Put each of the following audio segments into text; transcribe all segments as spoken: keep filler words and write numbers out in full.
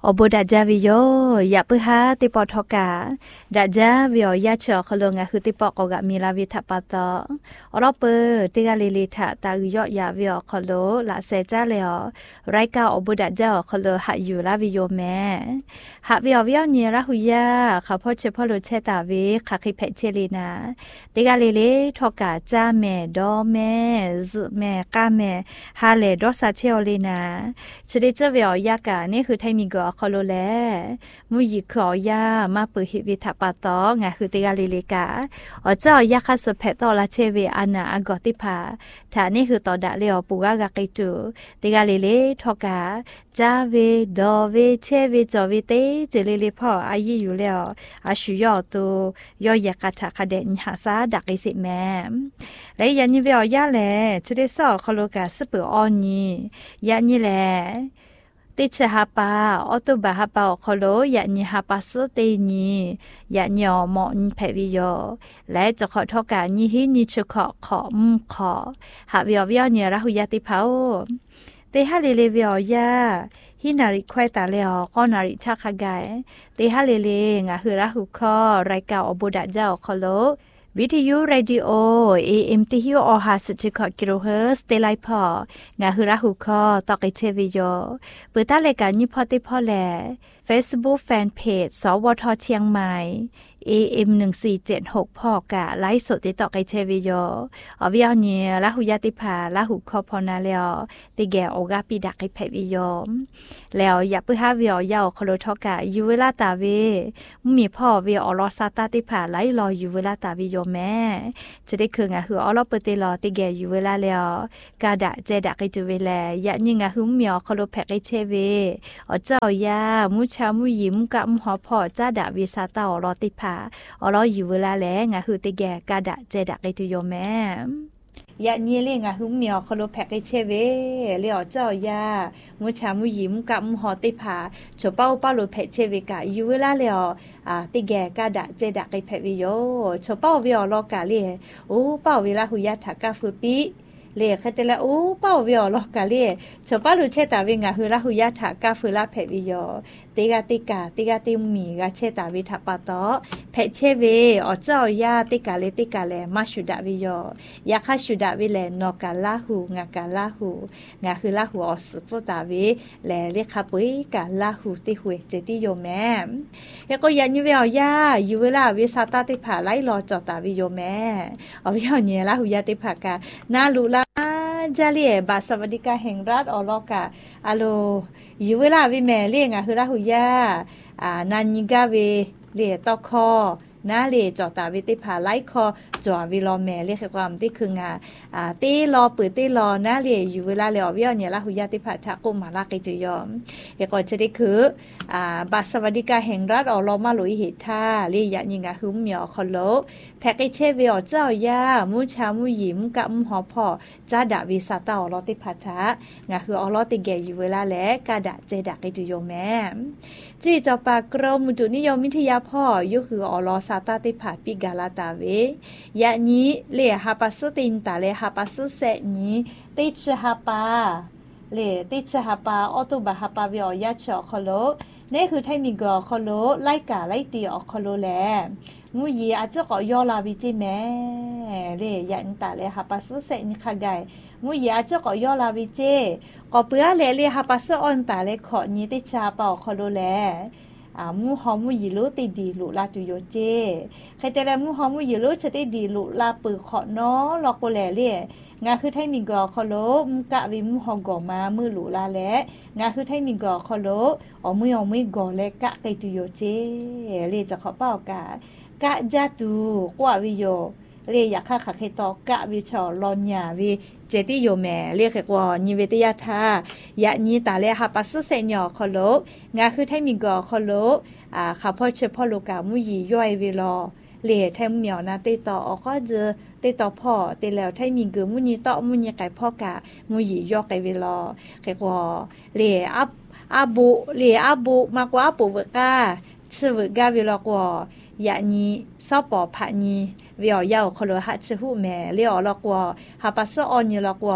อบดาจาวิโยอย่าเพื่อหาติปอทกาดาจาวิโยยาเชอขลงะคือติปอกกะมีลาวิทปาตออรอเปติกาลิลิทะตาวิโยยาวิโยขลละเซจาเลอไรกาอบดาจาขลหะอยู่ลาวิโยแม่หะวิโยวิโยเนระหุยาขะพอเชพอโลเชตาวิขะคิเพเชลีนาติกาลิลิทกาจาแม่ดอแม่ซึแม่กาแม่ฮาเลดอซาเชอลีนาชดิเจวิโยยากานี่คือไทมิกคอโลแลมุยิขอยามาเปิดหิวิทปาตองะคือติกาลิลิกาอ๋อเจ้ายาคาสเพตอลาเชเวอานาอากอติพาฐานนี่คือตอดะเลอปูกากากิจูติกาลิลิทอกาจาเวดอเวเชเวจอเวเตเจลิลิพ่ออายุอยู่แล้วอาชุยอตัวยอยากาชาคาเดนหาซาดักอิสิแมและยันนี่เวอยาแลจะได้สอคอโลกาสเปอออนี่ยันนี่แลติชฮาปาออโตบาฮาปาคอโลยะนิฮาปาสเตนียะญอมอนิเพวิโยและจะขอทอกานิฮินิชขอขอมขอหาวิอวิอเนระหุยติภาโอเตฮาเลเลวิอยาฮินาริควายตาเลอก็นาริชาคากายเตฮาเลเลงะฮือระหุคอไรกาอบดะเจ้าคอโลวิทยุเรดิโอ เอ เอ็ม ที ยู ออ ห้าสิบ กิโลเฮิรตซ์เตไลพองาฮือราหุคอตอกไอเทวิโยเปิดตารายการนิพอติพอแล Facebook Fanpage สวทเชียงใหม่ เอ เอ็ม หนึ่งสี่เจ็ดหก พอกะไลฟ์สดติดต่อไอเทวิโยอวิอเนียละหุยติภาละหุคอพอนาเลอติแกโอกาปิดักไอเพวิโยแล้วอย่าเพื่อหาวิอยาวคโลทอกะอยู่เวลาตาเวมีพ่อเวอรอซาตาติภาไลรออยู่เวลาตาวิโยแม่จะได้คืองะคืออรอเปเตลอติแกอยู่เวลาแล้วกาดะเจดักไอจูเวแลยะยิงะคือมีอคโลแพกไอเชเวอเจ้ายามุชามุยิมกะมหอพ่อจ้าดะวิซาตาอรอติภาอรออยู่เวลาแลงะคือติแกกาดะเจดักไอตุโยแม่ยะนี่เลงะหุมเมียวคโลแพกไอเชเวเลอเจ้ายามุชามุยิมกะมหอติภาโฉเป้าเป้าโลแพกเชเวกะอยู่เวลาเลออ่าติแกกาดะเจดักไอเพวิโยโฉเป้าเวอลอกะเลโอ้เป้าเวลาหุยะทากะฟุปิเลขแต่ละโอ้เป้าเวอลอกะเลโฉเป้าลูเชตาเวงะฮือละหุยะทากะฟุลาเพวิโยติกาติกาติกาติมีกะเชตาวิทัปปะตอเพเชเวอเจ้ายาติกาเลติกาเลมาชุดะวิโยยาคาชุดะวิเลนอกาลาหูงากาลาหูงาคือลาหูออสุปุตาวิแลเลคาปุยกาลาหูติหวยเจติโยแม่ยาก็ยันยิเวอยาอยู่เวลาวิสาตาติภาไลรอจอตาวิโยแม่อวิอเนลาหูยาติภากานาลูลาจาเลียบาสวัสดิกาแห่งรัฐออลอกาอะโลอยู่เวลาวิแม่เลี้ยงอะคือราหุยาอ่านันยิกาเวเลียตอคอนาเลจอตาวิติภาไลคอจอวิลอแม่เรียกความที่คืองาอ่าตีรอเปิดตีรอนาเลอยู่เวลาเลอวิอเนี่ยราหุยาติภาทะกุมาลากิจยอมเอกอจะได้คืออ่าบาสวัสดิกาแห่งรัฐออลอมาลุยหิท่าเลียยิงาหุมเหมียวคอโลแพกไอเชเวอเจ้ายามุชามุยิมกะมุหอพอจ้าดาวิสาตาออลอติภาทะงาคือออลอติแกอยู่เวลาแลกาดะเจดะกิจยอมแม่จีจอปากรมมุตุนิยมวิทยาพ่อยุคือออลอซาตาติภาปิกาลาตาเวยะนี้เลฮาปัสตินตาเลฮาปัสเสนี้ติชฮาปาเลติชฮาปาออตุบาฮาปาวิอยาชอคโลนี่คือไทมิกอคโลไลกาไลตีออคโลแลงูยีอาจจะก็ยอลาวิจิแม่เลยันตาเลฮาปัสเสนี้ขกายงูยีอาจจะก็ยอลาวิเจก็เปื้อเลเลฮาปัสออนตาเลขอนี้ติชาปาคโลแลอ่ามูหอมมูยิโลติดีลุลาตุโยเจใครแต่ละมูหอมมูยิโลจะได้ดีลุลาปือขอน้อลอกโกแลเล่งาคือไทมิกอคอโลมกะวิมูฮอกอมามือลุลาแลงาคือไทมิกอคอโลอมืออมือกอแลกะไกตุโยเจเลจะขอเป้ากะกะจาตุกว่าวิโยเรียอยากค่าขักให้ตอกะวิชอลอนยาวิเจติโยแม่เรียกว่านิเวตยาธายะนี้ตาเลฮาปัสเซญอคอโลงาคือไทมิกอคอโลอ่าข้าพ่อเฉพาะโลกามุยีย่อยเวลอเลแทมเหมียวนะติต่ออก็เจอติต่อพ่อติแล้วไทมิกอมุยีต่อมุยีไก่พ่อกะมุยีย่อไก่เวลอเรียกว่าเลอับอาบุเลอาบุมากกว่าอาบุเวกาชื่อเวกาเวลอกว่ายะนี้ซอปอผะนี้วิอยาวคโลหัดชื่อหูแม่เลี้ยวลอกว่าฮาปัสออนยลอกว่า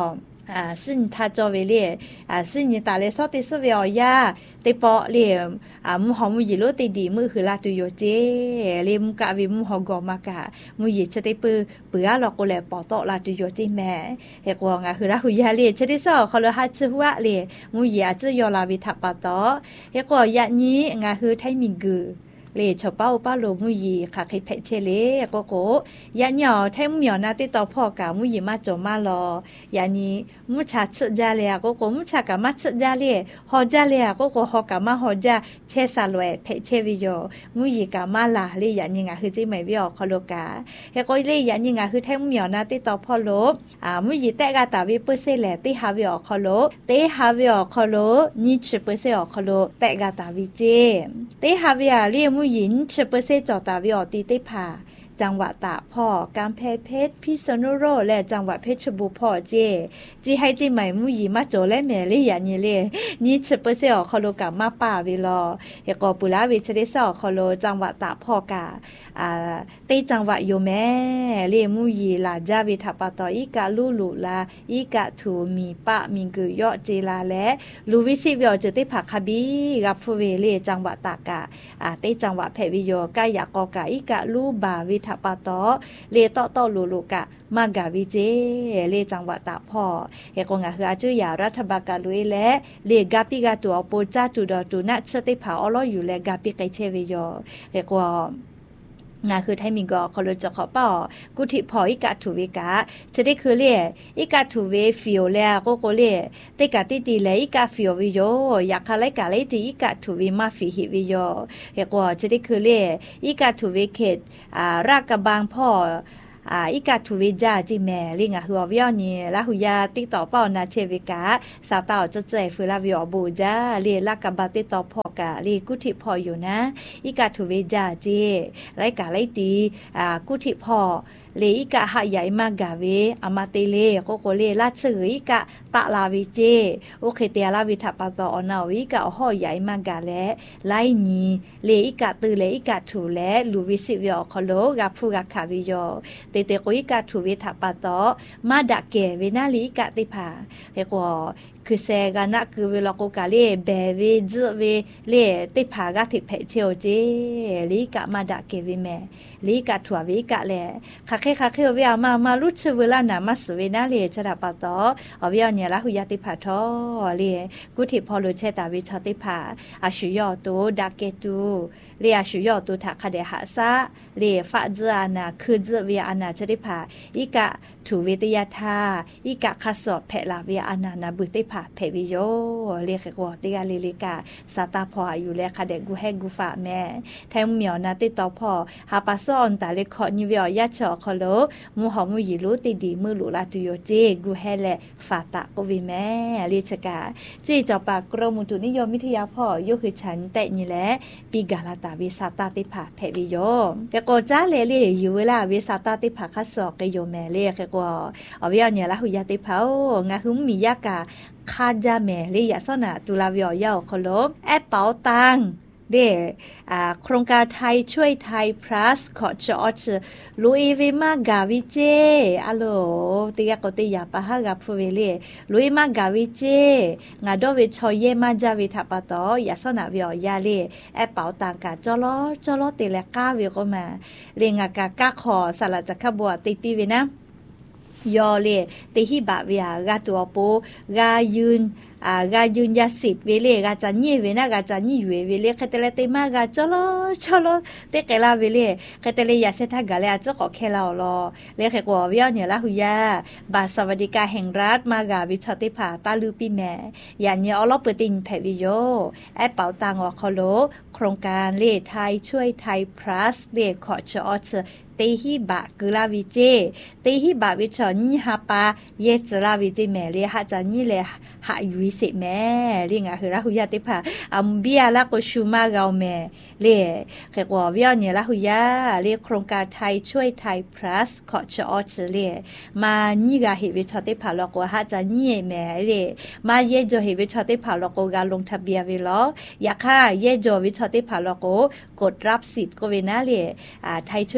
อ่าซึ่งถ้าจอเวเล่อ่าซึ่งยตาเลซอติสเวียยาเตปอเลอ่ามุหอมุยิโลติดีมือคือลาตุโยเจเลมุกะวิมุหอกอมากะมุยิชะติปือเปือลอโกเลปอตอลาตุโยจิแม่เฮกวงะคือลาหุยาเลชะติซอคอลฮัชหัวเลมุยิอาจยอลาวิทัปปะตอเฮกวยะนี้งะคือไทมิงกือเลชอเป้าป้าโลมุยีค่ะใครเพเชเลโกโกยะหยอแท้มุหยอนาติตอพ่อกะมุยีมาจอมาลอยานี้มุชาชะจาเลโกโกมุชากะมาชะจาเลฮอจาเลโกโกฮอกะมาฮอจาเชซาลวยเพเชวิโยมุยีกะมาลาเลยะนี้งะคือจิไม่วิอคอโลกาเฮโกเลยะนี้งะคือแท้มุหยอนาติตอพ่อโลอ่ามุยีแตกะตาวิเปเซเลติฮาวิอคอโลเตฮาวิอคอโลนิชเปเซอคอโลแตกะตาวิเจเตฮาวิอาเลมุยินเชเปเซจอตาวิออตีเตพาจังหวัดตากพ่อกำแพงเพชรพิษณุโลกและจังหวัดเพชรบูรณ์พ่อเจจีให้จีใหม่มุยีมาโจและแม่เลยอย่างนี้เลยนี่เชเปเซอคอโลกามาป่าวิลอเฮกอปุลาวิชเดซอคอโลจังหวัดตากพ่อกาอ่าเตจังหวัดโยแม่เลมุยีลาจาวิทัปปะตออีกาลูลูลาอีกาทูมีปะมิงกุยอเจลาและลูวิสิวิอเจติผักคบีกับฟูเวเลจังหวัดตากาอ่าเตจังหวัดเพวิโยกายากอกาอีกาลูบาวิทัปปะตอเลตอตอลูลูกะมากาวิเจเลจังหวัดตากพ่อเฮกงะคืออาจุยารัฐบาลกาลุยและเลกาปิกาตัวโปจาตุดอตุนะเชติผาอลออยู่และกาปิไกเชวิโยเฮกงาคือไทมิงก็คอลจะขอป่อกุฏิพออีกาถูเวกาจะได้คือเล่อีกาถูเวฟิโอแล้วก็โกเล่เตกาติตีเลยอีกาฟิโอวิโยอยากอะไรกาเลยตีอีกาถูเวมาฟิฮิวิโยเฮก็จะได้คือเล่อีกาถูเวเขตอ่ารากกะบางพ่ออ่าอีกาทูวิจาจิแม่ลิงอ่ะหัววิอนี่ละหุยาติต่อเป้านาเชวิกาสาวเต่าจะเจฟืลาวิอบูจาเรียลักกับาติต่อพอกะลีกุฏิพออยู่นะอีกาทูวิจาจิไรกาไรตีอ่ากุฏิพอเลอีกะหะใหญ่มากกาเวอามาเตเลโกโกเลลาเฉยอีกะตะลาวิเจโอเคเตียลาวิทัปปะตออนาวิกะห่อใหญ่มากกาและไลนีเลอีกะตือเลอีกะถูและลูวิสิวิอคอโลกับฟูกะคาวิโยเตเตโกอีกะถูวิทัปปะตอมาดะเกเวนาลีอีกะติพาเฮโกคือเซกานะคือเวลาโกกาเลเบเวจเวเลติพากะทิเพเชโอเจลีกะมาดะเกวิแมลีกะถั่ววิกะแลคาเคคาเคเวมามาลุชเวลานามาสเวนาเลชะดาปะตออเวเนี่ยละหุยาติพาทอเลกุทิพอลุเชตาวิชติพาอาชุยอโตดาเกตูเรียชุยอตุทักคเดหะซะเรฟะจานาคือจเวียอนาชติภาอีกะถูวิทยาธาอีกะคสอบแพลาเวียอนานาบุติภาเพวิโยเรียกกว่าติกาลิลิกาสาตาพออยู่แลคเดกูแฮกูฝาแม่แทมเหมียวนาติตอพอหาปาซอนตาเลคอนิเวียยะชอคอโลมูหอมุยิลุติดีมือลุลาตุโยเจกูแฮแลฝาตะโกวิแม่ลิชกาจีจอปากกรมุตุนิยมวิทยาพอยุคือฉันแต่นี่แหละปีกาลาตาวิสาตาติภาเพวิโยเกโกจ้าเลเลอยู่เวลาวิสาตาติภาคัสสอกโยแม่เลเกโกอวิญญาณละหุยาติภางาหุมมียากาคาจาแม่เลยยาสนะตุลาวิอยาคโลแอปเป๋าตังเดอ่าโครงการไทยช่วยไทย plus ขอจอดลุยวิมากาวิเจอะโลติยากติยาปะฮะกับฟูเวเลลุยมากาวิเจงาโดวิชอยเยมาจาวิทัปะตอยาสนะวิอยาเลแอปเป๋าตังกาจอลอจอลอติเลกาวิก็มาเรงากากาขอสลัดจักบัวติปีเวนะยอเลเตหิบะเวียกาตัวโปกายืนอ่ากายืนยาสิทธิ์เวเลกาจันนี่เวนะกาจันนี่อยู่เวเลคเตเลเตมากาจอลอจอลอเตเกลาเวเลคเตเลยาเซทากาเลอาจจะขอแค่เรารอเลขกว่าวิญญาณละหุยาบาสวัสดิการแห่งรัฐมากาวิชติภาตาลูปีแม่ยานเนี่ยอลอเปตินแพวิโยแอปเป๋าตังอคอโลโครงการเลไทยช่วยไทย plus เลขอชอชเตหิบะกุลาวิเจเตหิบะวิชอนิฮาปาเยจลาวิเจแม่เลหะจันนี่เลหะยุยเสแม่เรียงอะคือละหุยาติภาอัมเบียละก็ชูมากเอาแม่เลแค่กว่าวิญญาณละหุยาเลโครงการไทยช่วยไทย plus ขอชอชเลมานี่กะเฮวิชติภาละก็หะจันนี่แม่เลมาเยจเฮวิชติภาละก็กาลงทะเบียนเวลอยากค่ะเยจวิชติภาละก็กดรับสิทธิ์ก็เวนะเลอ่าไทยช่วยไทย plus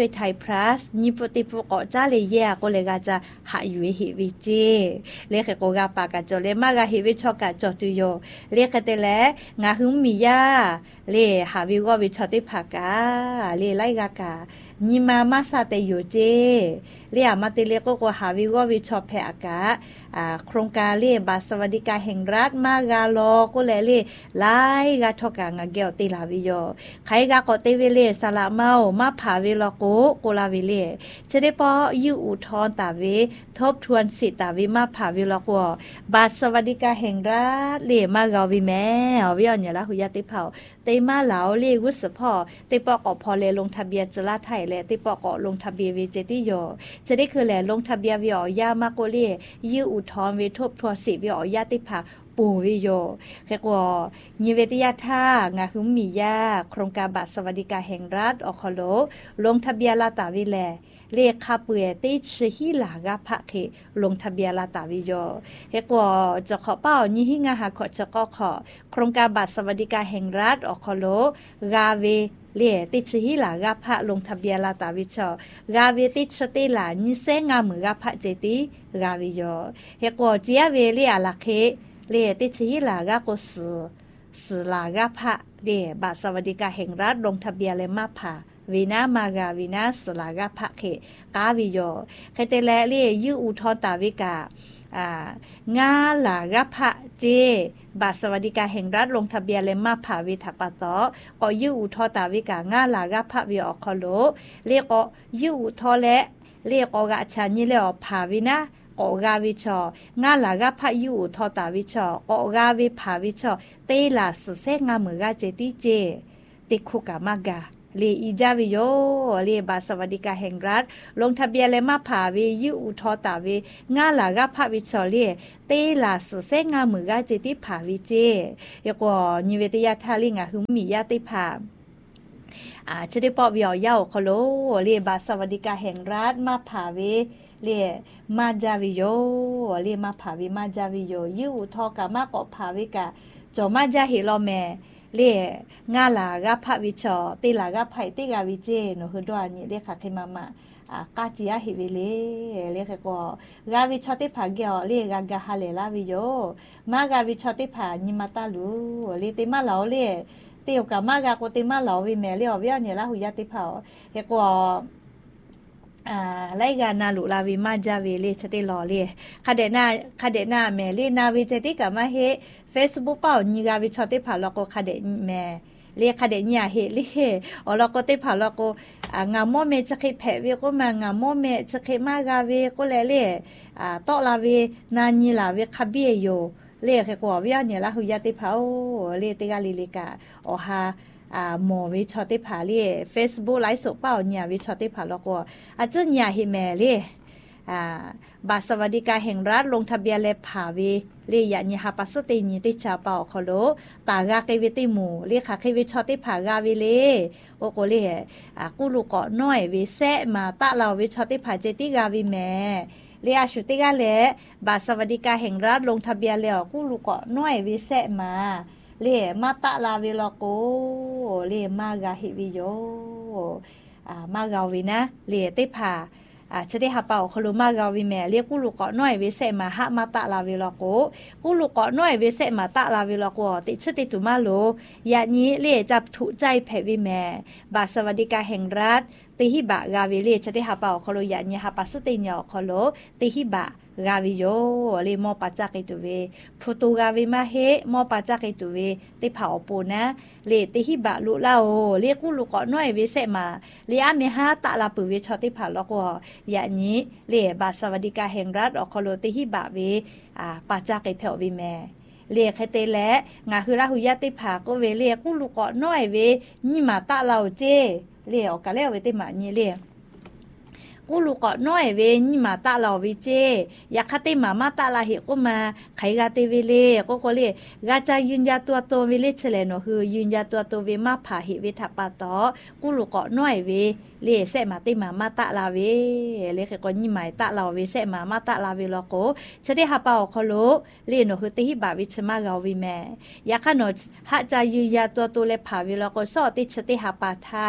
plus ญี่ปุ่นติปุกจ้าเลยแย่ก็เลยก็จะหาอยู่หิวิจีเรียกก็กาปากจอเลยมากหิวิชอกจอตุโยเรียกแต่แลงาหุมมียาเรียหาวิก็วิชอติภากาเรียไล่กากานิมามาซาเตอยู่เจเรียมาติเรียก็ก็หาวิก็วิชอเพอากาอ่าโครงการเรียบัตรสวัสดิการแห่งรัฐมากาโลก็เลยเรียไล่กาทอกางาเกลติลาวิโยใครกาก็เตวิเลสละเมามาผาวิโลโกโกลาวิเลจะได้ปอยูอุทธรตาวิทบทวนสิทตาวิมาผาวิโลโกบัตรสวัสดิการแห่งรัฐเรียมากาวิแม่วิออนเนี่ยละหุยาติเผาเตมาเหลาเรียวุสพอเตปอกอพอเลลงทะเบียนจลาไทยและเตปอกอลงทะเบียนวิเจติโยจะได้คือแลลงทะเบียนวิอยามาโกเลียยูอุทธรวิทบทวนสิวิอยาติผาปูวิโยแค่กว่านิเวศยาท่างาหุมมียาโครงการบัตรสวัสดิการแห่งรัฐอคโลลงทะเบียนลาตาวิแลเรียกคาเปื่อติชฮิลากาพะเคลงทะเบียนลาตาวิโยเฮกว่าจะขอเป้านี่หิงาหาขอจะก็ขอโครงการบัตรสวัสดิการแห่งรัฐอคโลกาเวเรียติชฮิลากาพะลงทะเบียนลาตาวิชอกาเวติชติลานิเซงามือกาพะเจติกาวิโยเฮกว่าเจียเวเรียลาเคเรียติชฮิลากาโกสือสือลากาพะเรียบัตรสวัสดิการแห่งรัฐลงทะเบียนเลมาพาวินามากาวินาสลากาพะเคกาวิโยใครเตแลเรียยูอุทอตาวิกาอ่างาลากาพะเจบัตรสวัสดิการแห่งรัฐลงทะเบียนเลมาผาวิถปะตอก็ยูอุทอตาวิกางาลากาพะวิออคโลเรียกยูอุทอและเรียกอกะชานิเลอผาวินะกอกาวิชองาลากาพะยูอุทอตาวิชอกอกาวิผาวิชอเตลาสเซงามือกาเจติเจติคุกามากาเรียอีจาวิโยเรียบัตรสวัสดิการแห่งรัฐลงทะเบียนเลยมาผาวิยูอุทอตาวิงาลากาพะวิชอเรียเตลาสเซงามือกาเจติผาวิเจยกว่านิเวศยาทาลิงาหุมมียาติผาอ่าจะได้ปอวิอยาคโลเรียบัตรสวัสดิการแห่งรัฐมาผาวิเรียมาจาวิโยเรียมาผาวิมาจาวิโยยูอุทอกามากอผาวิกาจอมาจาฮิโลเมเรียงาลากาพะวิชอติลากาไผติกาวิเจโนคือดวนี่เรียกค่ะเคมามาอ่ากาจิยาฮิวิเลเรียกก็กาวิชอติผาเกียวเรียกากาฮาเลลาวิโยมากาวิชอติผานิมาตาลูเรียติมาเหลาเรียเตียวกามากาโกติมาเหลาวิเมเรียวิญญาณละหุยติเผาเรียกว่าอ่าไล่กานาลุลาวิมาจาวิเลชติลอเลคาเดนาคาเดนาเมเลนาวิเจติกามาเฮ Facebook เป้านิกาวิชอติผาลโกคาเดแมเรียคาเดญาเฮลิเฮอลโกติผาลโกอ่างามโมเมจะเคแพเวก็มางามโมเมจะเคมากาเวก็เลเลอ่าตอลาเวนานีลาเวคาเบียโยเรียกกว่าวิญญาณละหุยติผาโอเรียติกาลิลิกาโอฮาอ่าหมอวิชอติผาเรีย Facebook ไลฟ์สดเป้าเนี่ยวิชอติผาลโกอาจจะญาเฮแมเรียอ่าบัตรสวัสดิการแห่งรัฐลงทะเบียนเลผาวิเรียญหาปัสติญิติชาเป่าคโลตากาเกวิติหมูเรียกค่ะเควิชอติผากาวิเลโอโกเรียอ่ากูลูกน้อยวิเซมาตะเราวิชอติผาเจติกาวิแมเรียชุติกาเลบัตรสวัสดิการแห่งรัฐลงทะเบียนแล้วกูลูกน้อยวิเซมาเรียมาตะลาวิโลโกเรียมากาฮิวิโยอ่ามากาวินะเรียติผาอ่าจะได้หาเป่าคลุมากาวิแม่เรียกกูลูกเกาะน้อยวิเศษมาหะมาตะลาวิลาโกกูลูกเกาะน้อยวิเศษมาตะลาวิลาโกติชติตุมาโลยานี้เรียจับถุใจแผ่วิแม่บาสวัสดิการแห่งรัฐติหิบะกาวิเรียจะได้หาเป่าคลุยานี้หาปัสติญอคลุติหิบะกาวิโยเรียมอปัจจักตุเวพุตุกาวิมาเฮมอปัจจักตุเวติเผาปูนะเรียติหิบะลุลาโอเรียกกูลูกเกาะน้อยวิเศษมาเรียเมหาตะลาปุวิชอติผาลกอย่างนี้เรียบาสวัสดิการแห่งรัฐอคโลติหิบะเวอ่าปัจจักแผ่วิแม่เรียกให้เตและงาคือราหุยติผาก็เวเรียกกูลูกเกาะน้อยเวนี่มาตะเราเจเรียออกกะแล้วเวติมานี่เรียกูลูกเกาะน้อยเวนี่มาตะเราวิเจอยากคติมามาตะลาเหก็มาไขกาเตเวเลก็ก็เรียกาจะยืนยาตัวโตเวเลเฉลนคือยืนยาตัวโตเวมาผาเหเวทัปปะตอกูลูกเกาะน้อยเวเรียเสมาติมามาตะลาเวเรียกก็นี่หมายตะเราเวเสมามาตะลาเวลโกจะได้หาเป่าคโลเรียนคือติหิบาวิชมาเกาวิแม่อยากขนดหะจะยืนยาตัวโตเลผาเวลโกสอติชติหาปาทา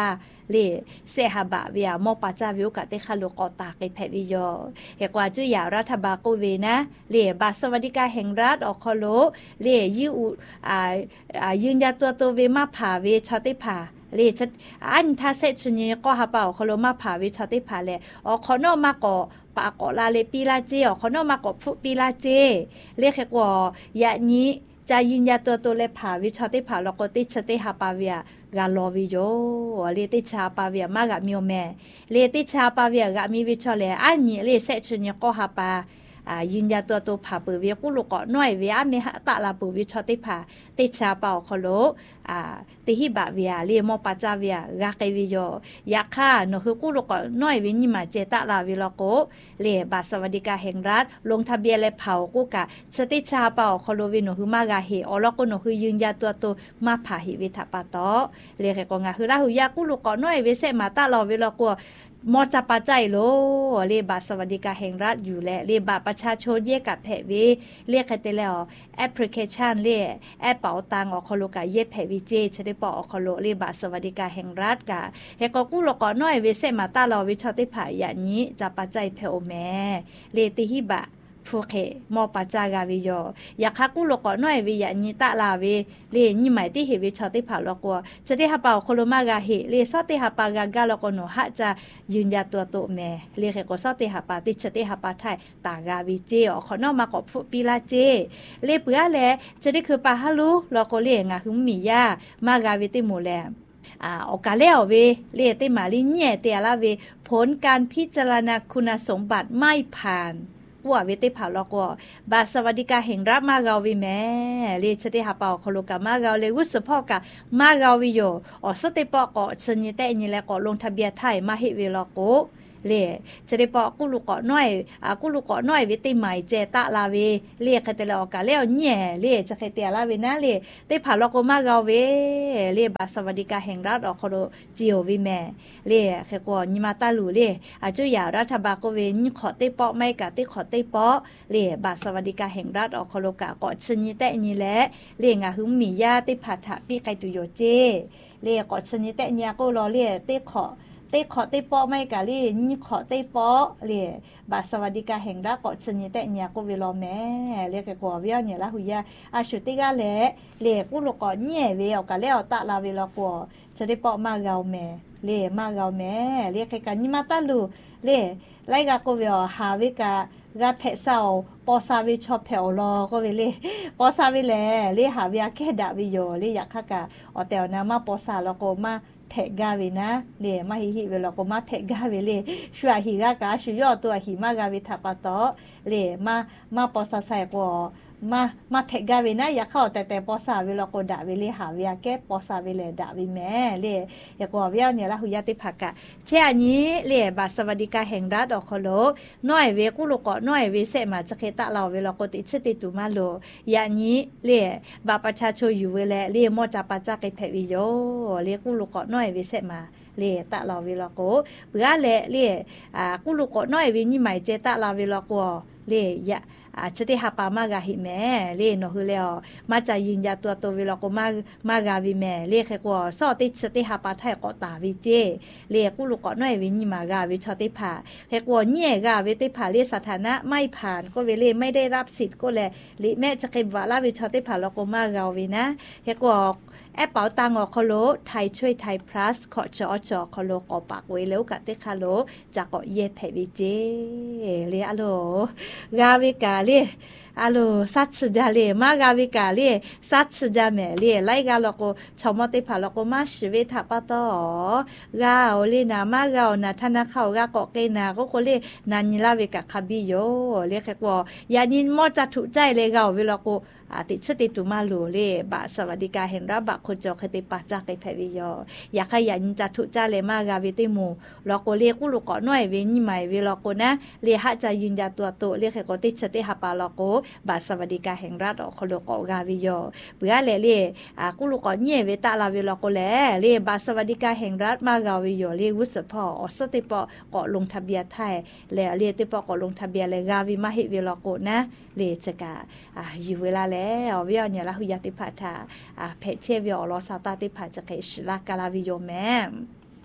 เลเสหบะเวียมอปาจาวิวกะเตคาโลกอตาไกแพวิโยเฮกว่าจุยารัฐบาลโกเวนะเลบาสวัสดิการแห่งรัฐออคโลเลยูอ่าอ่ายืนยันตัวตัวเวมาผาเวชอติผาเลชอันถ้าเสชนีก็หาเป่าคโลมาผาวิชอติผาแลออคอนอมาก็ปากอลาเลปีลาเจออคอนอมาก็ฟุปีลาเจเลเฮกว่ายะนี้จะยืนยันตัวตัวเลผาวิชอติผาแล้วก็ติชติหาปาเวียกาลอวิโยเลติชาปาเวียมากะมิโอแม่เลติชาปาเวียกะมีวิชอเลอันนี้เลเสชนีก็หาปาอ่ายืนยันตัวตัวผาเปเวียกุลูกน้อยเวียเมหะตะลาปุวิชอติผาติชาเป่าคโลอ่าติหิบะเวียเลมอปาจาเวียกาเกวิโยยาค่าโนคือกุลูกน้อยวินิมาเจตะลาวิโลโกเลบาสวัสดิการแห่งรัฐลงทะเบียนและเผากุกะสติชาเป่าคโลวิโนคือมากาเฮอลกุโนคือยืนยันตัวตัวมาผาหิวิทะปะตอเลเกกงาคือลาหุยากุลูกน้อยเวเสมาตะลาวิโลโกมอจับปัจจัยโลเรียบัตรสวัสดิการแห่งรัฐอยู่และเรียบัตรประชาชนเรียกกับแผลวีเรียกใครแต่แล้วแอปพลิเคชันเรียแอปเป๋าตังออกคโลกะเย็บแผลวีเจชได้ปอออกคโลเรียบัตรสวัสดิการแห่งรัฐกะเฮกกู้ลกอน้อยเวเสมาตาลอวิชอติผาอย่างนี้จับปัจจัยแผลโอแม่เรติฮิบะฟูเคมอปัจจากาวิโยอยากคักกู้ลกอน้อยวิญญาณตะลาเวเรนี่หมายที่เฮวิชอติผาลกัวจะได้หาเป่าโคโลมากาเฮเรซอติหาปากากาลกโนหะจะยืนยันตัวโตแม่เรียกก็ซอติหาปาติชติหาปาไทยตากาวิเจอขอนอกมากับฟุปีลาเจเรเปื้อแลจะได้คือปาฮาลูลก็เรียงอ่ะคือมียามากาวิติโมแลอ่าโอกาแล้วเวเรียติมาลิเนียเตียละเวผลการพิจารณาคุณสมบัติไม่ผ่านว่าเวติผาลอกว่าบาสวัสดิการแห่งรัฐมาเกาวิแม่เรียชติหาเป่าคโลกามาเกาเลยวุฒิพ่อกะมาเกาวิโยอสติปอกอชนิเตนี่แลก็ลงทะเบียนไทยมาเฮเวลโกเลจะได้ปอกุลูกน้อยอ่ากุลูกน้อยวิติใหม่เจตะลาเวเรียกแต่ละกะแล้วแหน่เลจะเคเตลาเวนะเลติผาลอกมาเกาเวเลบาสวัสดิการแห่งรัฐออกคโลจิโอวิแม่เลแค่ก็นิมาตาลูเลอาจุยารัฐบาลก็เวนี่ขอติปอไม่กะติขอติปอเลบาสวัสดิการแห่งรัฐออกคโลกะก็ชนิเตนี่แหละเลงาหึมมียาติผาถะปีไกตุโยเจเลก็ชนิเตเนี่ยก็รอเลติขอเตขอเตปอไม่กะลีนี่ขอเตปอเลยบาสวัสดิการแห่งรัฐก็ชนิดแต่เนี่ยก็เวลาแม่เรียกกว่าเวียเนี่ยละหุยาอาชุติกาแลเรียกกูลูกก็เนี่ยเวียกะแล้วตะลาเวลากว่าจะได้ปอมาเกาแม่เรียมาเกาแม่เรียกกันนี่มาตะลูเรียไล่กะก็เวียหาวิกะกะเพเศร้าปอซาวิชอบแผ่วรอก็เวเลยปอซาวิแลเรียหาเวียแค่ดาวิโยเรียอยากคักกะออแต่นะมาปอซาแล้วก็มาเพกาเวนะเลมาฮิฮิเวลก็มาเพกาเวเลชัวฮิกากาชุยอตัวหิมากาเวทัปตอเลมามาปอซาไซกว่ามามาเพกาเวนะอยากเข้าแต่แต่ปอซาเวลก็ดาเวเลหาเวียแก้ปอซาเวเลดาวิแม่เลอยากว่าเวียเนี่ยละหุยาติภกะเช่อันนี้เลบาสวัสดิการแห่งรัฐออกคโลน้อยเวกุลก็น้อยเวเสมาจะเคตะเราเวลก็ติชติตุมาโลอย่างนี้เลบาประชาชนอยู่เวลเลมอจาปาจักไกเพวิโยเลกุลก็น้อยเวเสมาเลตะลาเวลาโกเปื้อเลเลอ่ากุลูกน้อยเวนี่หมายเจตะลาเวลาโกเลยะอาชติหาปามากาหิแม่เลนอคือแล้วมาจะยืนยันตัวตัวเวลาก็มามากาวิแม่เลแค่ก็สอติชติหาปาไทยก็ตาวิเจเลกุลูกน้อยเวนี่มากาวิชติภาแค่ก็เนี่ยกาเวติภาเลสถานะไม่ผ่านก็เวเลไม่ได้รับสิทธิ์ก็แลลิแม่จะเก็บวาลาวิชติภาแล้วก็มากาวินะแค่ก็แอปเป๋าตังออกคโลไทยช่วยไทยพลัสขอจอจอคโลกอปากไว้แล้วกะเตคาโลจากก็เย่แผวิเจเลอะโลกาวิกาเลอะโลซัตสึจาเลมากาวิกาเลซัตสึจาแม่เลไลกาโลโกชอมอติผาโลโกมาชีวิตทัปะตอกาโอเลนามากานะธนาเข้ากาก็เกนาก็โกเลนันนิลาวิกะคาบิโยเลแค่ก็ยานินมอจัตุใจเลกาเวลาโกอาติชติตุมาโลเลบาสวัสดิการเห็นรับบะคนจอคติปาจากไกแพวิโยอยากขยันจัตุจาเลมากาวิติมูลอโกเลกุลูกก็น้อยเวนี่ใหม่เวลอโกนะเลหะจะยืนยันตัวโตเลแค่ก็ติชติหาปาลอโกบาสวัสดิการแห่งรัฐออกโลกอกาวิโยเบื่อเลเลอากุลูกก็เนี่ยเวตาลาเวลอโกแลเลบาสวัสดิการแห่งรัฐมากาวิโยเลวุฒิพออสติปอก็ลงทะเบียนไทยและเลติปอก็ลงทะเบียนเลกาวิมาหิเวลอโกนะเลจะกะอ่าอยู่เวลาแล้วเวียเนี่ยละหุยาติภาทาอ่าเพเชเวียรอซาตาติภาจะเคชลากาลาวิโยแม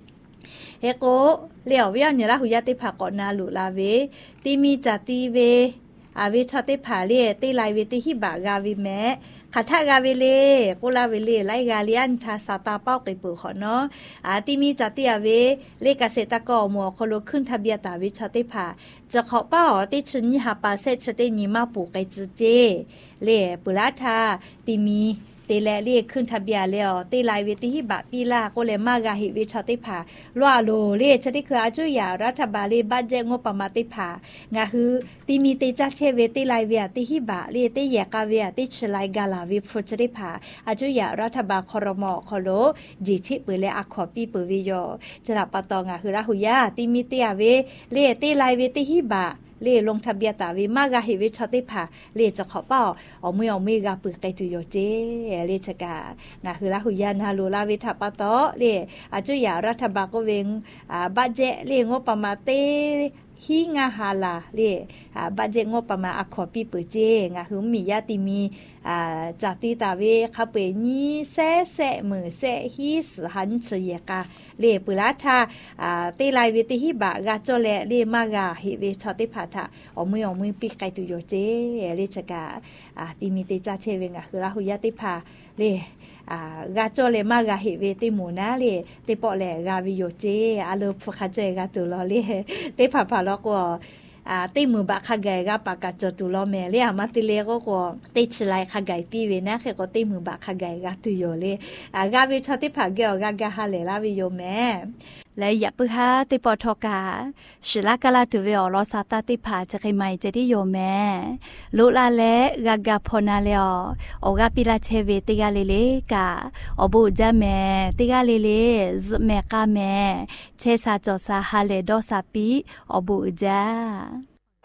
เฮโกเลี้ยวเวียเนี่ยละหุยติผากอนาลุลาเวติมีจัตติเวอาเวชติผาเลียติไลเวติหิบากาวิแมขัทกาเวเลกุลาเวเลไลกาเลียนทาสาตาเป้าไกปือขอเนาะอาติมีจัตติอาเวเลกเกษตรกรมัวคโลขึ้นทะเบียนตาวิชติผาจะขอเป้าติชนิหาปาเซชตินิมาปูไกจืเจเลปุราธาติมีเตแลเรียกขึ้นทะเบียนแล้วเตไลเวติหิบะปีลาก็เลยมากาหิวิชติผาลัวโลเรียชติคืออาจุยารัฐบาลเลบัดเจงบประมาณติผางาคือติมีเตจักเชเวติไลเวียติหิบะเรียติแยกาเวียติชไลกาลาวิฟุชติผาอาจุยารัฐบาลคอรมอคอโลจิชิเปเลอะขอปีเปวิโยจระปะตองาคือราหุยาติมีเตยเวเรียติไลเวติหิบะเล่ลงทะเบียนตาวิมากาหิวิชติผาเล่จะขอเป้าเอามือเอามือกาปึกไกตุโยเจเล่ชกางาคือละหุยานาลูลาวิทัปะโตเล่อาจุยารัฐบาลก็เวงอ่าบัดเจเล่งบประมาณเตฮิงาฮาลาเล่อ่าบัดเจงบประมาณอะขอปีเปเจงาคือมียาติมีอ่าจัติตาเวคาเปนีแซแซมือแซฮิสหันเฉยกาเลปุราธาอ่าเตไลเวติหิบะกาโจเลเลมากาหิเวชติผาทะอมืออมือปิไกตุโยเจเลชกาอ่าติมีเตจาเชเวงะคือราหุยติผาเลอ่ากาโจเลมากาหิเวติหมูนะเลเตปอเลกาวิโยเจอาโลฟคาเจกาตุลอเลเตผาผาลอกว่าอ่าติมือบะขะไกกะปากะจตุลอแม่เลอะมาติเลก็ก็ติชไลขะไกปีเวนะเคก็ติมือบะขะไกกะตุโยเลอ่ากาวิชติผาเกอกะกะฮาเลลาวิโยแม่และอย่าปึฮาติปอทอกาชิลากาลาตุเวอลอซาตาติผาจะไคไมจะดิโยแม่ลุลาเลกากาพอนาเลอโอกาปิลาเชเวติกาเลเลกาอบูจาแม่ติกาเลเลซแม่กาแม่เชซาจอซาฮาเลดอซาปีอบูจา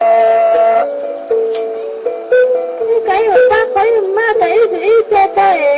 还有爸，还有妈，还有谁在带？